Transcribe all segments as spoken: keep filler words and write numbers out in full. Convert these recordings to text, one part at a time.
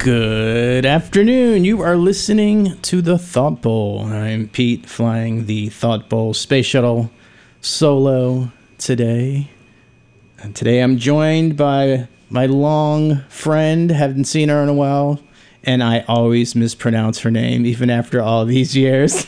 Good afternoon. You are listening to the Thought Bowl. I'm Pete, flying the Thought Bowl space shuttle solo today. And today I'm joined by my long friend. Haven't seen her in a while, and I always mispronounce her name, even after all these years.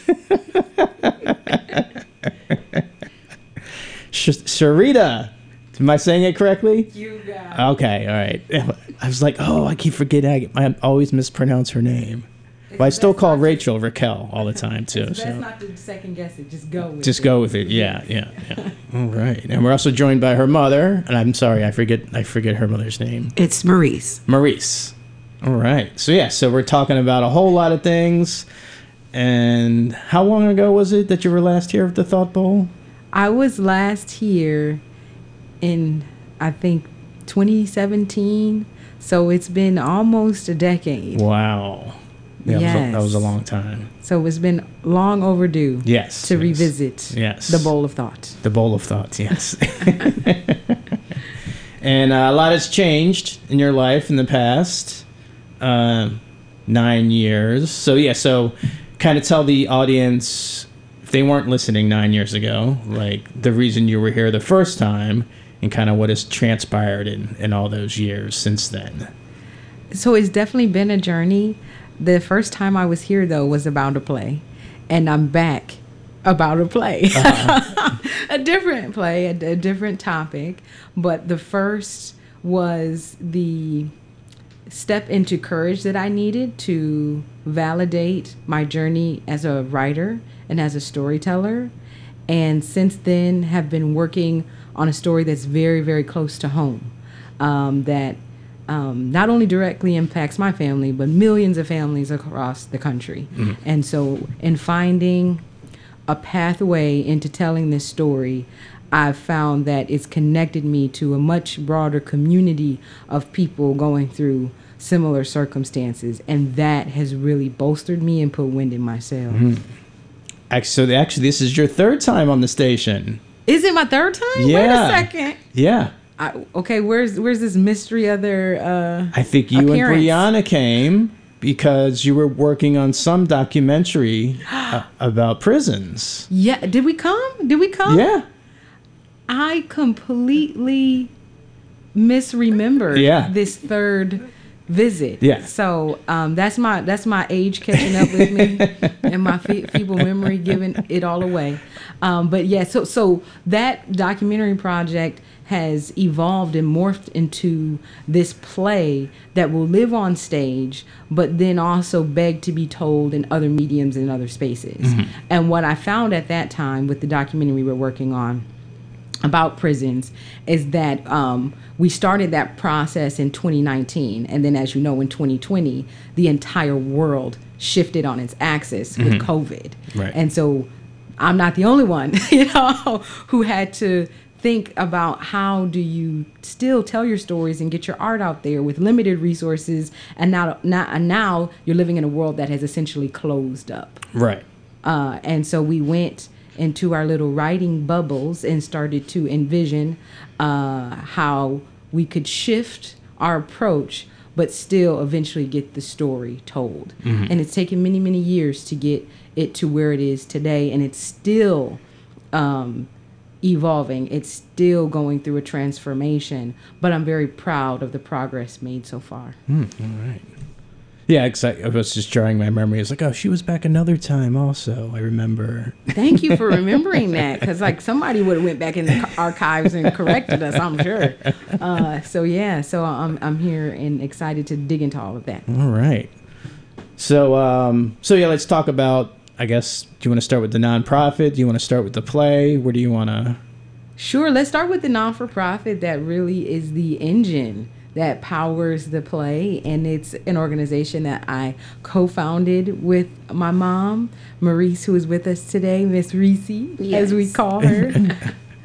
Sh- Sharita. Am I saying it correctly? You got it. Okay, all right. I was like, oh, I keep forgetting. I, I always mispronounce her name. But I still call Rachel Raquel all the time, too. That's so. not to second guess it. Just go with Just it. go with it. Yeah, yeah, yeah. All right. And we're also joined by her mother. And I'm sorry, I forget I forget her mother's name. It's Maurice. Maurice. All right. So, yeah, so we're talking about a whole lot of things. And how long ago was it that you were last here at the Thought Bowl? I was last here in, I think, twenty seventeen. So it's been almost a decade. Wow. Yeah, yes. that, was a, that was a long time. So it's been long overdue. Yes. To yes. revisit yes. the Bowl of Thought. The Bowl of Thought, yes. And uh, a lot has changed in your life in the past uh, nine years. So, yeah, so kind of tell the audience, if they weren't listening nine years ago, like the reason you were here the first time and kind of what has transpired in, in all those years since then. So it's definitely been a journey. The first time I was here, though, was about a play. And I'm back about a play. Uh-huh. A different play, a, a different topic. But the first was the step into courage that I needed to validate my journey as a writer and as a storyteller. And since then have been working on a story that's very, very close to home, um, that um, not only directly impacts my family, but millions of families across the country. Mm-hmm. And so in finding a pathway into telling this story, I've found that it's connected me to a much broader community of people going through similar circumstances. And that has really bolstered me and put wind in my sails. Mm-hmm. Actually, so actually, this is your third time on the station. Is it my third time? Yeah. Wait a second. Yeah. I, okay, where's where's this mystery other uh I think you appearance? and Brianna came because you were working on some documentary uh, about prisons. Yeah, did we come? Did we come? Yeah. I completely misremembered Yeah. this third visit. Yeah. So um, that's my that's my age catching up with me and my fe- feeble memory giving it all away. Um, but yeah, so so that documentary project has evolved and morphed into this play that will live on stage, but then also beg to be told in other mediums and other spaces. Mm-hmm. And what I found at that time with the documentary we were working on about prisons is that um, we started that process in twenty nineteen. And then, as you know, in twenty twenty, the entire world shifted on its axis with mm-hmm. COVID. Right. And so I'm not the only one, you know, who had to think about how do you still tell your stories and get your art out there with limited resources. And now, now, and now you're living in a world that has essentially closed up. Right. Uh, and so we went into our little writing bubbles and started to envision uh, how we could shift our approach, but still eventually get the story told. Mm-hmm. And it's taken many, many years to get it to where it is today. And it's still um, evolving. It's still going through a transformation, but I'm very proud of the progress made so far. Mm, all right. Yeah, exactly. I was just jarring my memory. I was like, oh, she was back another time also. I remember. Thank you for remembering that, because like somebody would have went back in the archives and corrected us, I'm sure. Uh, so yeah, so I'm I'm here and excited to dig into all of that. All right. So um, so yeah, let's talk about. I guess. Do you want to start with the nonprofit? Do you want to start with the play? Where do you want to? Sure. Let's start with the non-for-profit that really is the engine that powers the play, and it's an organization that I co-founded with my mom, Maurice, who is with us today, Miss Reese, yes, as we call her.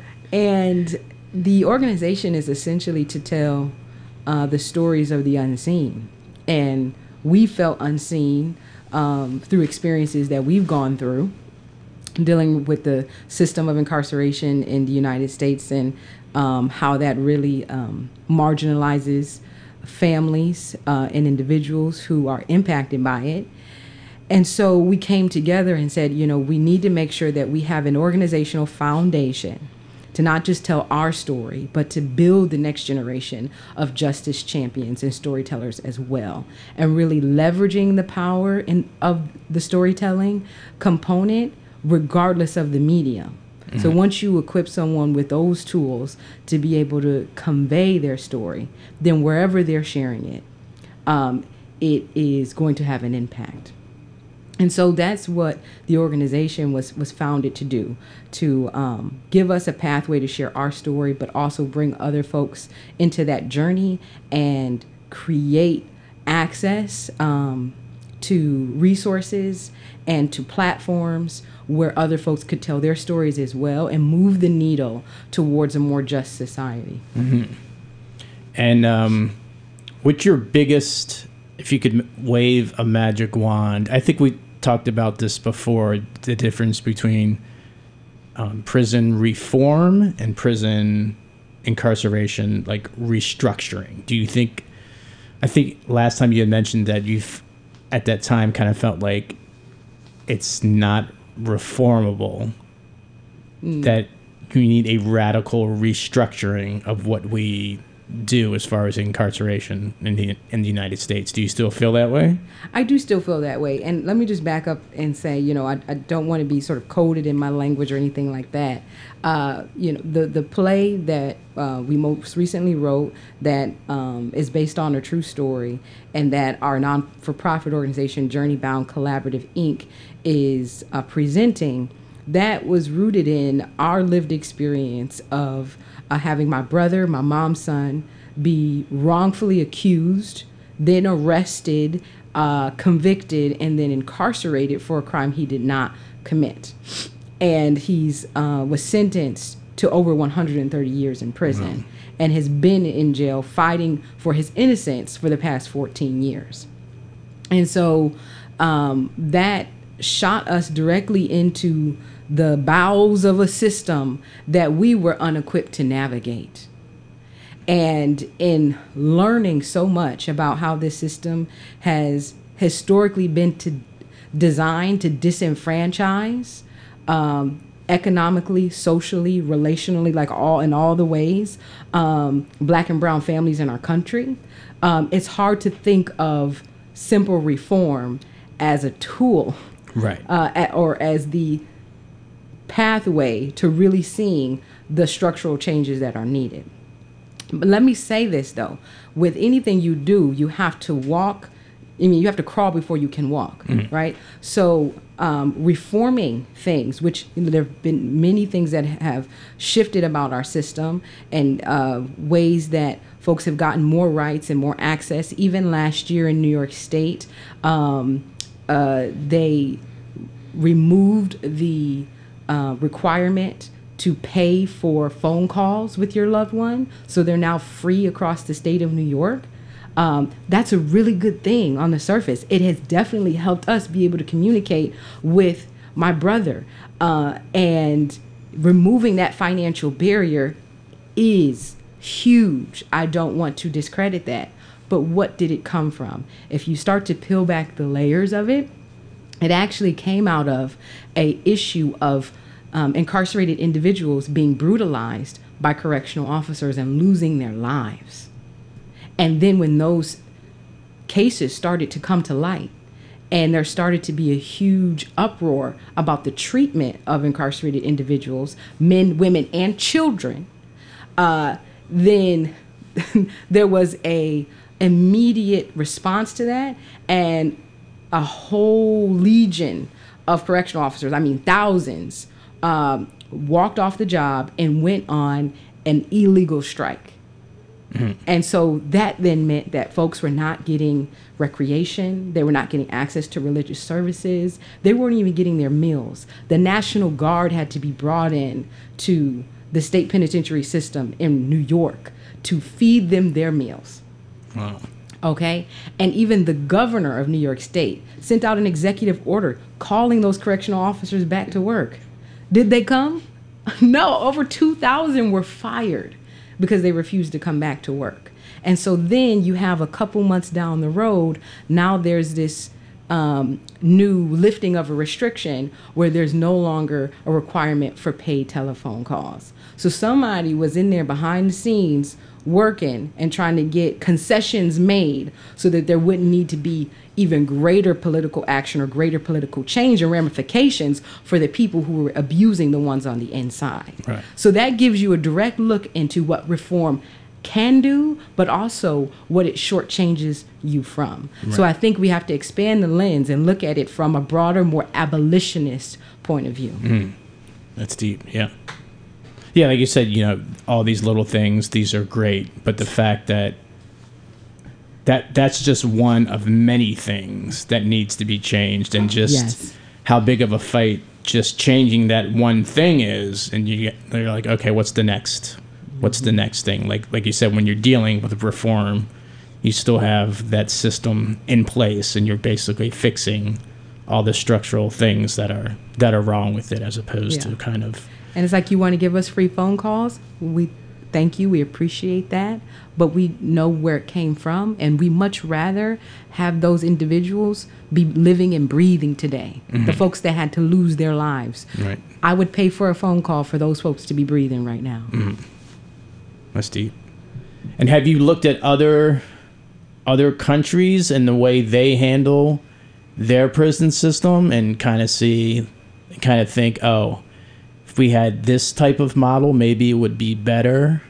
And the organization is essentially to tell uh, the stories of the unseen, and we felt unseen um, through experiences that we've gone through, dealing with the system of incarceration in the United States and um, how that really um, marginalizes families uh, and individuals who are impacted by it. And so we came together and said, you know, we need to make sure that we have an organizational foundation to not just tell our story, but to build the next generation of justice champions and storytellers as well. And really leveraging the power in, of the storytelling component, regardless of the medium. Mm-hmm. So once you equip someone with those tools to be able to convey their story, then wherever they're sharing it, um, it is going to have an impact. And so that's what the organization was, was founded to do, to um, give us a pathway to share our story, but also bring other folks into that journey and create access um, to resources and to platforms where other folks could tell their stories as well and move the needle towards a more just society. Mm-hmm. And um, what's your biggest, if you could wave a magic wand, I think we talked about this before, the difference between um, prison reform and prison incarceration, like restructuring. Do you think, I think last time you had mentioned that you've, at that time, kind of felt like it's not reformable, mm. that you need a radical restructuring of what we do as far as incarceration in the in the United States. Do you still feel that way? I do still feel that way. And let me just back up and say, you know, I, I don't want to be sort of coded in my language or anything like that. Uh, you know, the, the play that uh, we most recently wrote that um, is based on a true story and that our non-for-profit organization, Journey Bound Collaborative, Incorporated, is uh, presenting, that was rooted in our lived experience of Uh, having my brother, my mom's son, be wrongfully accused, then arrested, uh, convicted, and then incarcerated for a crime he did not commit. And he's uh, was sentenced to over one hundred thirty years in prison, mm-hmm. and has been in jail fighting for his innocence for the past fourteen years. And so um, that shot us directly into the bowels of a system that we were unequipped to navigate. And in learning so much about how this system has historically been to designed to disenfranchise um, economically, socially, relationally, like all in all the ways, um, Black and brown families in our country, um, it's hard to think of simple reform as a tool, right, uh, at, or as the pathway to really seeing the structural changes that are needed. But let me say this though, with anything you do, you have to walk, I mean, you have to crawl before you can walk, mm-hmm. right? So um, reforming things, which you know, there have been many things that have shifted about our system and uh, ways that folks have gotten more rights and more access. Even last year in New York State, um, uh, they removed the Uh, requirement to pay for phone calls with your loved one. So they're now free across the state of New York. Um, that's a really good thing on the surface. It has definitely helped us be able to communicate with my brother. Uh, and removing that financial barrier is huge. I don't want to discredit that. But what did it come from? If you start to peel back the layers of it, it actually came out of a issue of um, incarcerated individuals being brutalized by correctional officers and losing their lives. And then when those cases started to come to light and there started to be a huge uproar about the treatment of incarcerated individuals, men, women, and children, uh, then there was a immediate response to that, and a whole legion of correctional officers, I mean thousands, um, walked off the job and went on an illegal strike. Mm-hmm. And so that then meant that folks were not getting recreation. They were not getting access to religious services. They weren't even getting their meals. The National Guard had to be brought in to the state penitentiary system in New York to feed them their meals. Wow. Okay. And even the governor of New York State sent out an executive order calling those correctional officers back to work. Did they come? No, over two thousand were fired because they refused to come back to work. And so then you have a couple months down the road, now there's this um, new lifting of a restriction where there's no longer a requirement for paid telephone calls. So somebody was in there behind the scenes working and trying to get concessions made so that there wouldn't need to be even greater political action or greater political change and ramifications for the people who were abusing the ones on the inside. Right. So that gives you a direct look into what reform can do, but also what it shortchanges you from. Right. So I think we have to expand the lens and look at it from a broader, more abolitionist point of view. Mm. That's deep, yeah. Yeah, like you said, you know, all these little things, these are great, but the fact that that that's just one of many things that needs to be changed, and just yes. how big of a fight just changing that one thing is, and you get, you're like, okay, what's the next? What's the next thing? Like like you said, when you're dealing with reform, you still have that system in place, and you're basically fixing all the structural things that are that are wrong with it, as opposed yeah. to kind of. And it's like, you want to give us free phone calls? We thank you. We appreciate that. But we know where it came from. And we much rather have those individuals be living and breathing today. Mm-hmm. The folks that had to lose their lives. Right. I would pay for a phone call for those folks to be breathing right now. Mm-hmm. That's deep. And have you looked at other other countries and the way they handle their prison system, and kind of see, kind of think, oh, if we had this type of model, maybe it would be better?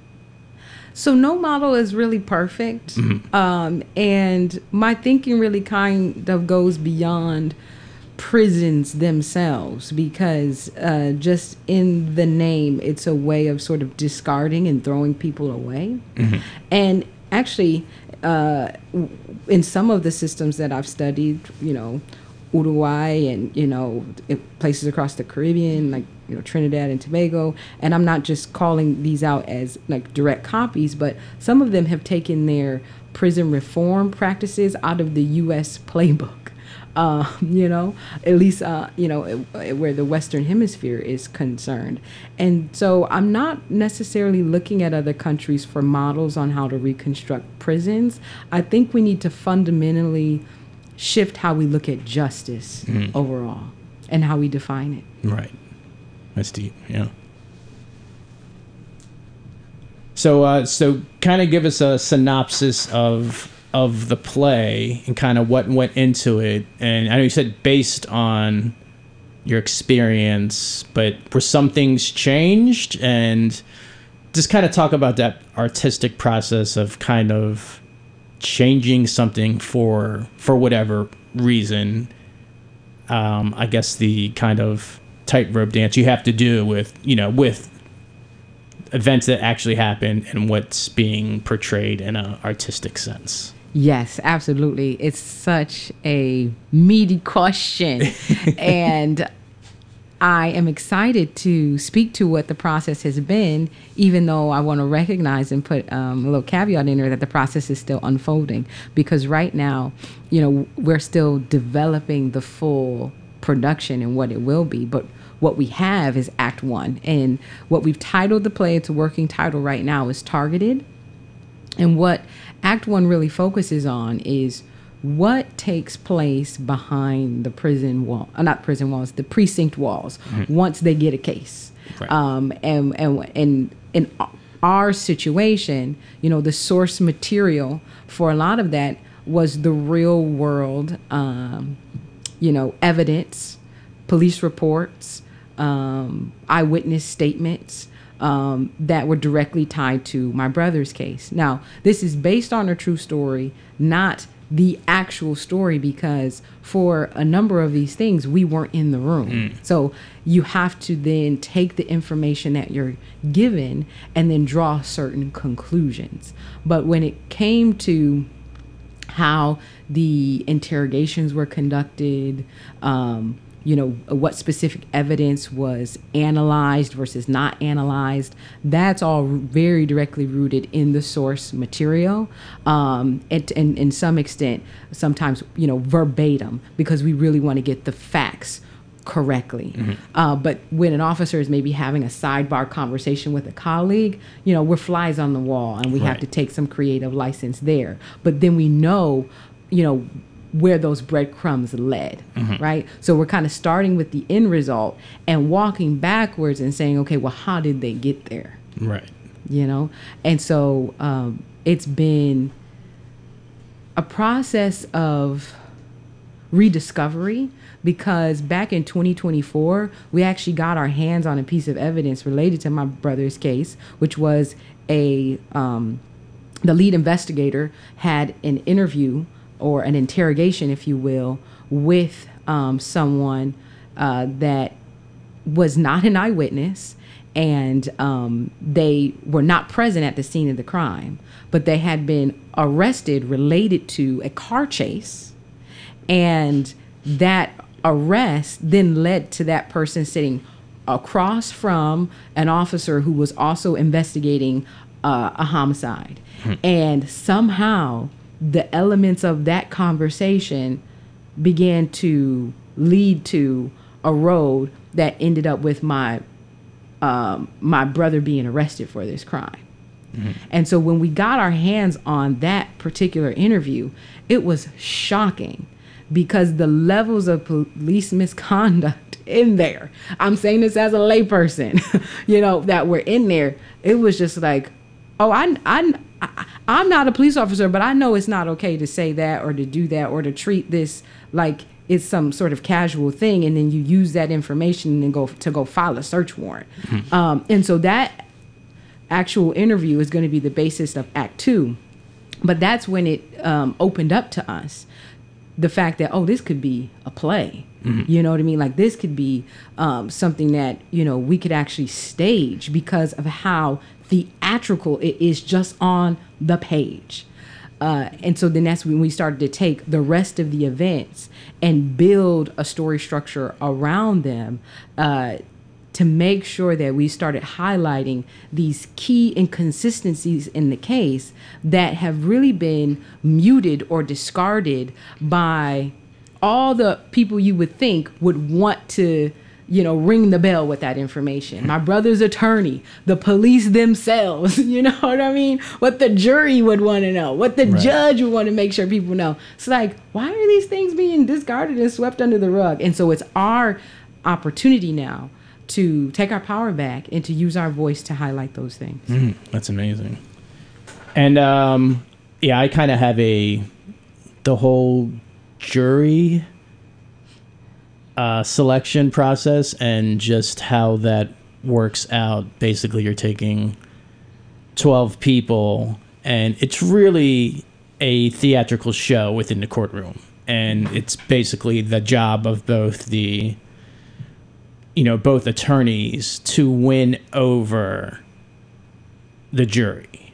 So no model is really perfect. Mm-hmm. Um, and my thinking really kind of goes beyond prisons themselves, because uh, just in the name, it's a way of sort of discarding and throwing people away. Mm-hmm. And actually, uh, in some of the systems that I've studied, you know, Uruguay and, you know, places across the Caribbean, like, you know, Trinidad and Tobago. And I'm not just calling these out as like direct copies, but some of them have taken their prison reform practices out of the U S playbook. Uh, you know, at least, uh, you know, where the Western Hemisphere is concerned. And so I'm not necessarily looking at other countries for models on how to reconstruct prisons. I think we need to fundamentally shift how we look at justice mm. overall and how we define it. Right. That's deep, yeah. So, uh, so kind of give us a synopsis of of the play and kind of what went into it. And I know you said based on your experience, but were some things changed? And just kind of talk about that artistic process of kind of changing something for for whatever reason. Um, I guess the kind of tightrope dance you have to do with, you know, with events that actually happen and what's being portrayed in an artistic sense. Yes, absolutely. It's such a meaty question. And I am excited to speak to what the process has been, even though I want to recognize and put um, a little caveat in there that the process is still unfolding. Because right now, you know, we're still developing the full production and what it will be. But what we have is Act One. And what we've titled the play, it's a working title right now, is Targeted. And what Act One really focuses on is what takes place behind the prison wall, uh, not prison walls, the precinct walls, mm-hmm. once they get a case. Right. Um, and, and, and in our situation, you know, the source material for a lot of that was the real world, um, you know, evidence, police reports, um, eyewitness statements, Um, that were directly tied to my brother's case. Now, this is based on a true story, not the actual story, because for a number of these things, we weren't in the room. Mm. So you have to then take the information that you're given and then draw certain conclusions. But when it came to how the interrogations were conducted, um, you know, what specific evidence was analyzed versus not analyzed, that's all very directly rooted in the source material. Um, and, and in some extent, sometimes, you know, verbatim, because we really want to get the facts correctly. Mm-hmm. Uh, but when an officer is maybe having a sidebar conversation with a colleague, you know, we're flies on the wall, and we right. have to take some creative license there. But then we know, you know, where those breadcrumbs led, mm-hmm. right? So we're kind of starting with the end result and walking backwards and saying, okay, well, how did they get there? Right. You know? And so um, it's been a process of rediscovery, because back in twenty twenty-four, we actually got our hands on a piece of evidence related to my brother's case, which was a, um, the lead investigator had an interview or an interrogation, if you will, with um, someone uh, that was not an eyewitness, and um, they were not present at the scene of the crime, but they had been arrested related to a car chase, and that arrest then led to that person sitting across from an officer who was also investigating uh, a homicide. Hmm. And somehow the elements of that conversation began to lead to a road that ended up with my um, my brother being arrested for this crime. Mm-hmm. And so when we got our hands on that particular interview, it was shocking, because the levels of police misconduct in there, I'm saying this as a layperson, you know, that were in there, it was just like, oh, I, I, I, I'm not a police officer, but I know it's not okay to say that or to do that or to treat this like it's some sort of casual thing, and then you use that information and go to go file a search warrant. Mm-hmm. Um, and so that actual interview is going to be the basis of Act Two. But that's when it um, opened up to us the fact that, oh, this could be a play. Mm-hmm. You know what I mean? Like, this could be um, something that, you know, we could actually stage because of how theatrical it is just on the page. Uh, and so then that's when we started to take the rest of the events and build a story structure around them uh, to make sure that we started highlighting these key inconsistencies in the case that have really been muted or discarded by all the people you would think would want to, you know, ring the bell with that information. My brother's attorney, the police themselves, you know what I mean? What the jury would want to know, what the right. judge would want to make sure people know. It's like, why are these things being discarded and swept under the rug? And so it's our opportunity now to take our power back and to use our voice to highlight those things. Mm, that's amazing. And um, yeah, I kind of have a, the whole jury Uh, selection process and just how that works out. Basically, you're taking twelve people, and it's really a theatrical show within the courtroom. And it's basically the job of both the, you know, both attorneys to win over the jury.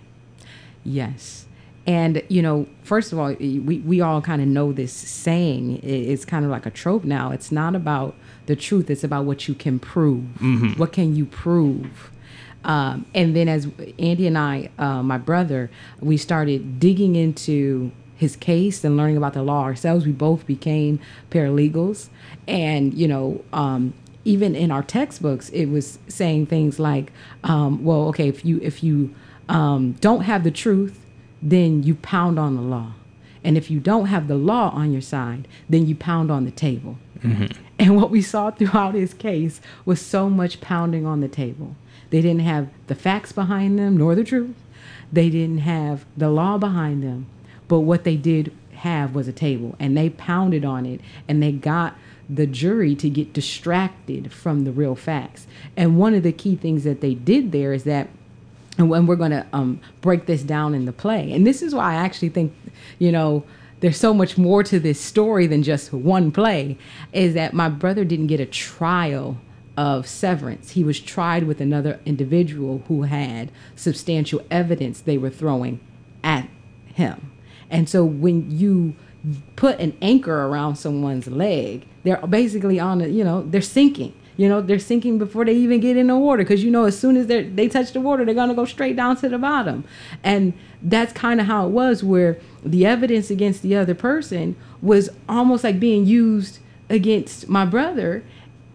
Yes. And, you know, first of all, we, we all kind of know this saying. It's kind of like a trope now. It's not about the truth. It's about what you can prove. Mm-hmm. What can you prove? Um, and then as Andy and I, uh, my brother, we started digging into his case and learning about the law ourselves. We both became paralegals. And, you know, um, even in our textbooks, it was saying things like, um, well, okay, if you, if you um, don't have the truth, then you pound on the law. And if you don't have the law on your side, then you pound on the table. Mm-hmm. And what we saw throughout his case was so much pounding on the table. They didn't have the facts behind them, nor the truth. They didn't have the law behind them. But what they did have was a table, and they pounded on it, and they got the jury to get distracted from the real facts. And one of the key things that they did there is that, and when we're going to um, break this down in the play. And this is why I actually think, you know, there's so much more to this story than just one play, is that my brother didn't get a trial of severance. He was tried with another individual who had substantial evidence they were throwing at him. And so when you put an anchor around someone's leg, they're basically on a, you know, they're sinking. You know, they're sinking before they even get in the water, because, you know, as soon as they they touch the water, they're going to go straight down to the bottom. And that's kind of how it was, where the evidence against the other person was almost like being used against my brother.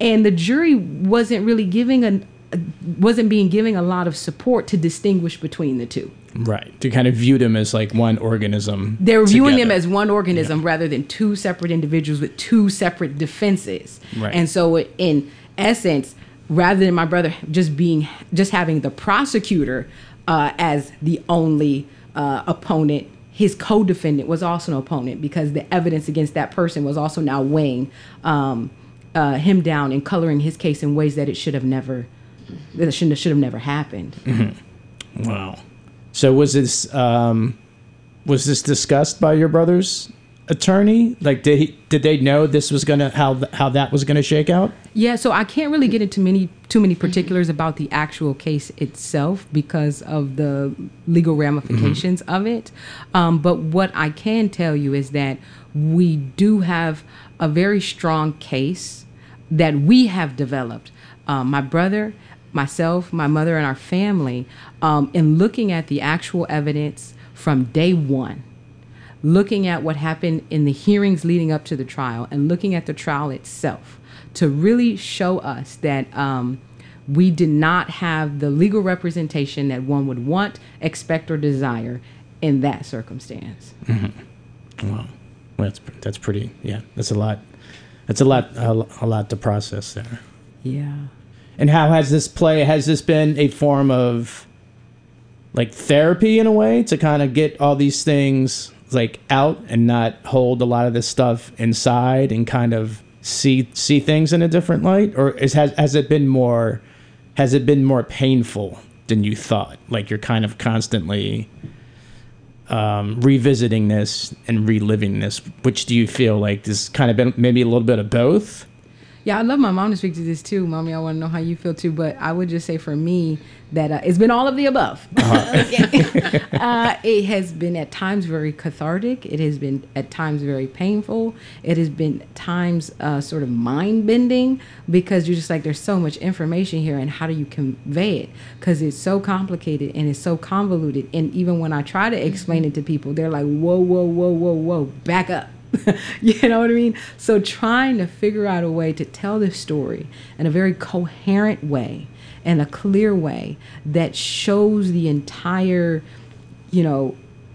and the jury wasn't really giving a wasn't being given a lot of support to distinguish between the two. Right. To kind of view them as like one organism. They're viewing together. them as one organism Yeah. rather than two separate individuals with two separate defenses. Right. And so in essence, rather than my brother just being just having the prosecutor uh, as the only uh, opponent, his co-defendant was also an opponent because the evidence against that person was also now weighing um, uh, him down and coloring his case in ways that it should have never that should should have never happened. Mm-hmm. Wow. So was this um, was this discussed by your brother's attorney? Like, did he did they know this was gonna how th- how that was gonna shake out? Yeah, so I can't really get into many too many particulars about the actual case itself because of the legal ramifications mm-hmm. of it. Um, but what I can tell you is that we do have a very strong case that we have developed. Um, my brother, myself, my mother, and our family, um, in looking at the actual evidence from day one, looking at what happened in the hearings leading up to the trial, and looking at the trial itself, to really show us that um, we did not have the legal representation that one would want, expect, or desire in that circumstance. Mm-hmm. Wow, well, that's that's pretty. Yeah, that's a lot. That's a lot. A, a lot to process there. Yeah. And how has this play, has this been a form of like therapy in a way to kind of get all these things like out and not hold a lot of this stuff inside and kind of see see things in a different light? Or is has has it been more has it been more painful than you thought? Like you're kind of constantly um, revisiting this and reliving this. Which do you feel like this kind of been maybe a little bit of both? Yeah, I'd love my mom to speak to this too. Mommy, I want to know how you feel too. But I would just say for me that uh, it's been all of the above. Uh-huh. Okay. uh, it has been at times very cathartic. It has been at times very painful. It has been at times uh, sort of mind-bending because you're just like, there's so much information here and how do you convey it? Because it's so complicated and it's so convoluted. And even when I try to explain it to people, they're like, whoa, whoa, whoa, whoa, whoa, back up. You know what I mean? So trying to figure out a way to tell this story in a very coherent way and a clear way that shows the entire, you know,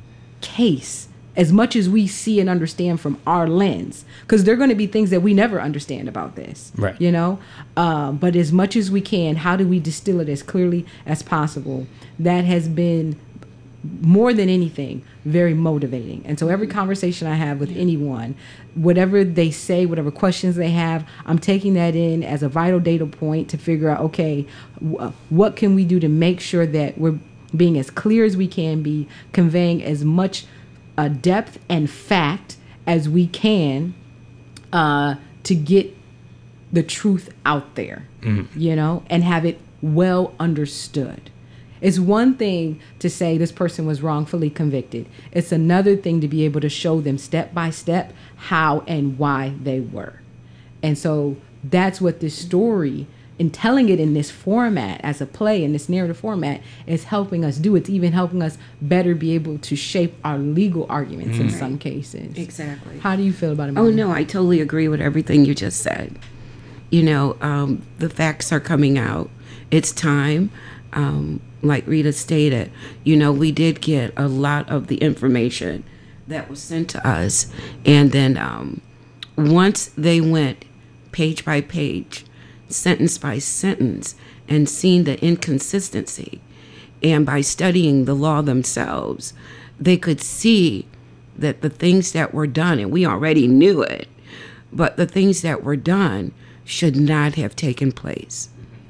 case as much as we see and understand from our lens, because there are going to be things that we never understand about this, right? You know, uh, but as much as we can, how do we distill it as clearly as possible? That has been more than anything very motivating. And so every conversation I have with anyone, whatever they say, whatever questions they have, I'm taking that in as a vital data point to figure out, okay, wh- what can we do to make sure that we're being as clear as we can be, conveying as much uh, depth and fact as we can uh, to get the truth out there, mm-hmm. you know, and have it well understood. It's one thing to say this person was wrongfully convicted. It's another thing to be able to show them step by step how and why they were. And so that's what this story, in telling it in this format, as a play, in this narrative format, is helping us do. It's even helping us better be able to shape our legal arguments mm. in some cases. Exactly. How do you feel about it, Mom? Oh, no, I totally agree with everything you just said. You know, um, the facts are coming out. It's time. Um, like Rita stated, you know, we did get a lot of the information that was sent to us. And then um, once they went page by page, sentence by sentence, and seen the inconsistency, and by studying the law themselves, they could see that the things that were done, and we already knew it, but the things that were done should not have taken place.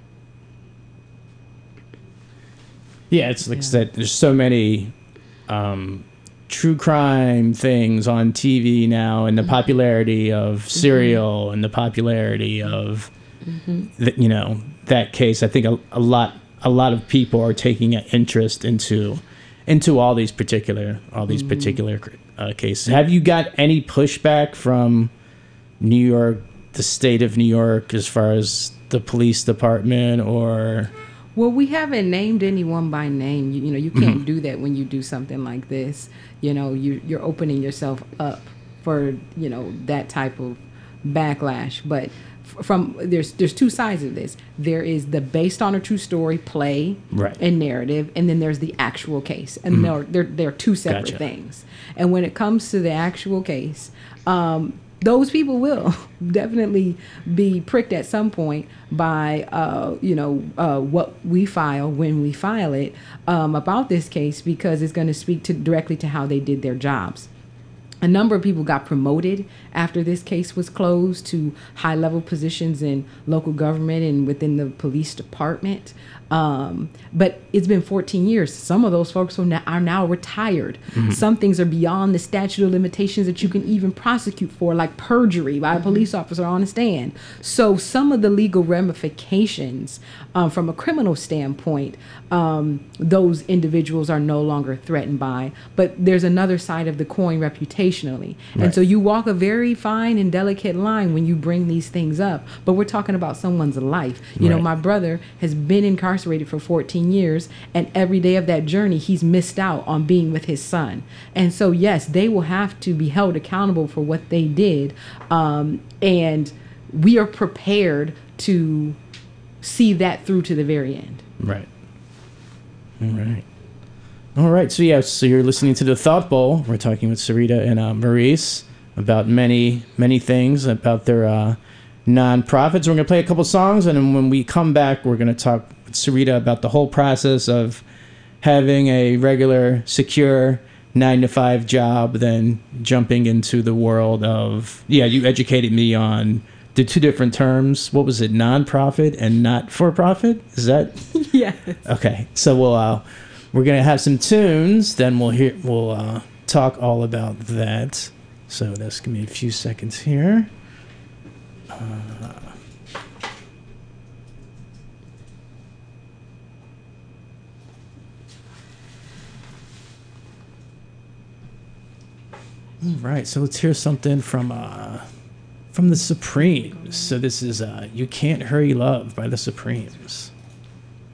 Yeah, it's like Yeah. that. There's so many um, true crime things on T V now, and the popularity of Serial mm-hmm. and the popularity of mm-hmm. the, you know, that case. I think a, a lot a lot of people are taking an interest into into all these particular all these mm-hmm. particular uh, cases. Have you got any pushback from New York, the state of New York, as far as the police department or? Well, we haven't named anyone by name. You, you know, you can't mm-hmm. do that when you do something like this. You know, you, you're opening yourself up for, you know, that type of backlash. But from there's there's two sides of this. There is the based on a true story play right. and narrative, and then there's the actual case, and mm. they're, they're they're two separate gotcha. things. And when it comes to the actual case, um, those people will definitely be pricked at some point by uh, you know uh, what we file when we file it um, about this case, because it's going to speak to directly to how they did their jobs. A number of people got promoted after this case was closed to high-level positions in local government and within the police department. Um, but it's been fourteen years. Some of those folks are now, are now retired. Mm-hmm. Some things are beyond the statute of limitations that you can even prosecute for, like perjury by a police officer on a stand. So some of the legal ramifications um, from a criminal standpoint, um, those individuals are no longer threatened by. But there's another side of the coin reputationally. Right. And so you walk a very fine and delicate line when you bring these things up. But we're talking about someone's life. You right. know, my brother has been incarcerated for fourteen years, and every day of that journey he's missed out on being with his son. And so yes, they will have to be held accountable for what they did, um, and we are prepared to see that through to the very end. Right. All right. All right. So yeah, so you're listening to the Thought Bowl. We're talking with Sarita and uh, Maurice about many, many things about their uh, nonprofits. We're going to play a couple songs, and then when we come back, we're going to talk with Sarita about the whole process of having a regular, secure nine to five job, then jumping into the world of, yeah, you educated me on the two different terms. What was it? Nonprofit and not for profit? Is that? Yes. Okay. So we'll, uh, we're going to have some tunes, then we'll hear, we'll uh, talk all about that. So that's going to be a few seconds here. Uh, all right, so let's hear something from uh, from the Supremes. So this is uh, "You Can't Hurry Love" by the Supremes.